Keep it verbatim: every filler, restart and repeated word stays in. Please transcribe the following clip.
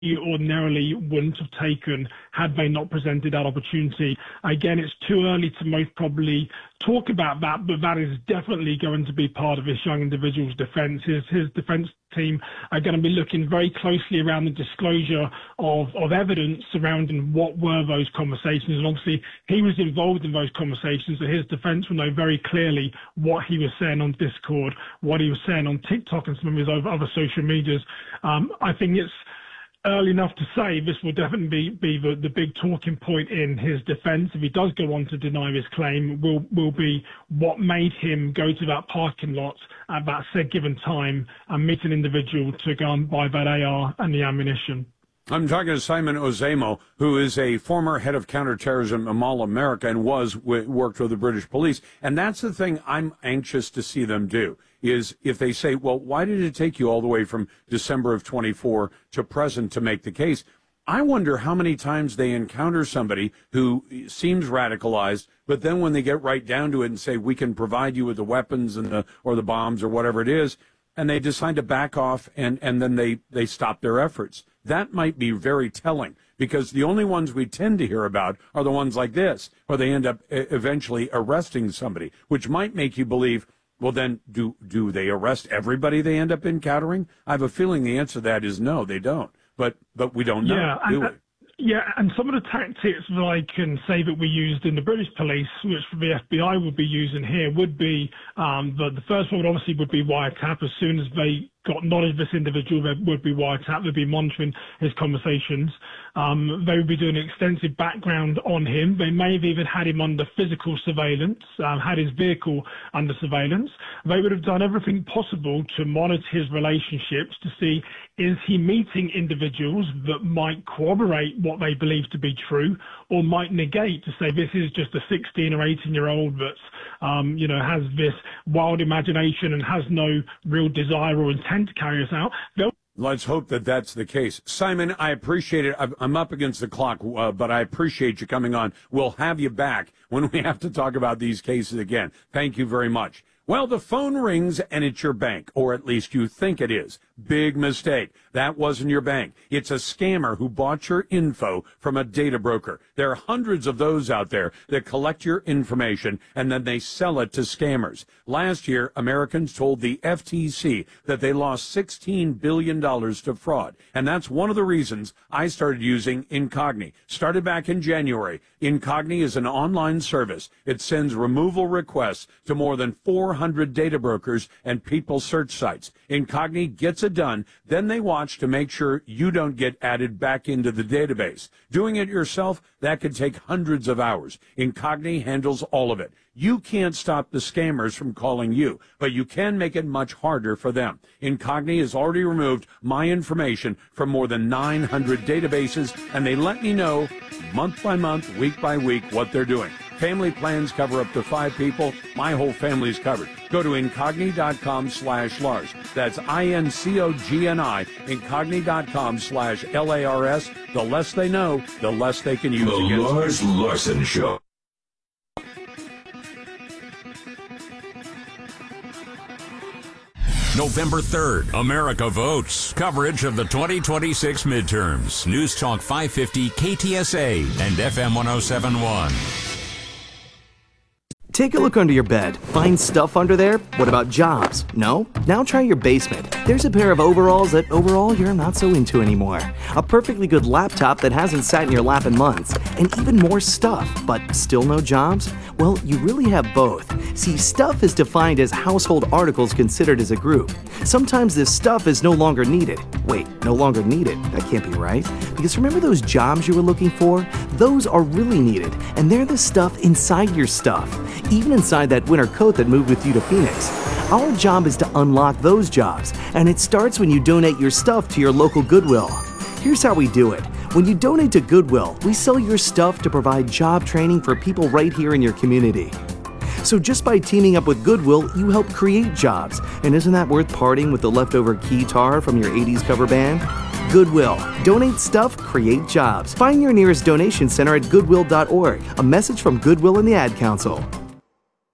he ordinarily wouldn't have taken had they not presented that opportunity. Again, it's too early to most probably talk about that, but that is definitely going to be part of this young individual's defence. His, his defence team are going to be looking very closely around the disclosure of, of evidence surrounding what were those conversations. And obviously, he was involved in those conversations, so his defence will know very clearly what he was saying on Discord, what he was saying on TikTok and some of his other social medias. Um, I think it's early enough to say this will definitely be, be the, the big talking point in his defence. If he does go on to deny this claim, will will be what made him go to that parking lot at that said given time and meet an individual to go and buy that A R and the ammunition. I'm talking to Simon Ozemo, who is a former head of counterterrorism at Mall America and was worked with the British police. And that's the thing I'm anxious to see them do, is if they say, well, why did it take you all the way from December of twenty-four to present to make the case? I wonder how many times they encounter somebody who seems radicalized, but then when they get right down to it and say, we can provide you with the weapons and the, or the bombs or whatever it is, and they decide to back off and, and then they, they stop their efforts. That might be very telling, because the only ones we tend to hear about are the ones like this, where they end up eventually arresting somebody, which might make you believe, well, then do do they arrest everybody they end up encountering? I have a feeling the answer to that is no, they don't. But but we don't know, yeah, do and, we? uh, yeah, and some of the tactics that I can say that we used in the British police, which the F B I would be using here, would be um, the, the first one obviously would be wiretap. As soon as they got knowledge of this individual, there would be wiretap. They'd be monitoring his conversations. Um, they would be doing extensive background on him. They may have even had him under physical surveillance, um, had his vehicle under surveillance. They would have done everything possible to monitor his relationships to see, is he meeting individuals that might corroborate what they believe to be true, or might negate to say this is just a sixteen or eighteen year old that's, um, you know, has this wild imagination and has no real desire or intent to carry us out. They'll Let's hope that that's the case. Simon, I appreciate it. I'm up against the clock, uh, but I appreciate you coming on. We'll have you back when we have to talk about these cases again. Thank you very much. Well, the phone rings and it's your bank, or at least you think it is. Big mistake. That wasn't your bank. It's a scammer who bought your info from a data broker. There are hundreds of those out there that collect your information and then they sell it to scammers. Last year, Americans told the F T C that they lost sixteen billion dollars to fraud. And that's one of the reasons I started using Incogni. Started back in January. Incogni is an online service. It sends removal requests to more than four hundred data brokers and people search sites. Incogni gets it done, then they watch to make sure you don't get added back into the database. Doing it yourself, that could take hundreds of hours. Incogni handles all of it. You can't stop the scammers from calling you, but you can make it much harder for them. Incogni has already removed my information from more than nine hundred databases, and they let me know month by month, week by week, what they're doing. Family plans cover up to five people. My whole family's covered. Go to Incogni.com slash Lars. That's I N C O G N I, Incogni.com slash L A R S. The less they know, the less they can use the against The Lars them. Larson Show. November third, America votes. Coverage of the twenty twenty-six midterms. News Talk five fifty K T S A and F M one oh seven point one. Take a look under your bed. Find stuff under there? What about jobs? No? Now try your basement. There's a pair of overalls that overall you're not so into anymore. A perfectly good laptop that hasn't sat in your lap in months. And even more stuff, but still no jobs? Well, you really have both. See, stuff is defined as household articles considered as a group. Sometimes this stuff is no longer needed. Wait, no longer needed? That can't be right. Because remember those jobs you were looking for? Those are really needed, and they're the stuff inside your stuff. Even inside that winter coat that moved with you to Phoenix. Our job is to unlock those jobs, and it starts when you donate your stuff to your local Goodwill. Here's how we do it. When you donate to Goodwill, we sell your stuff to provide job training for people right here in your community. So just by teaming up with Goodwill, you help create jobs. And isn't that worth parting with the leftover keytar from your eighties cover band? Goodwill. Donate stuff, create jobs. Find your nearest donation center at goodwill dot org. A message from Goodwill and the Ad Council.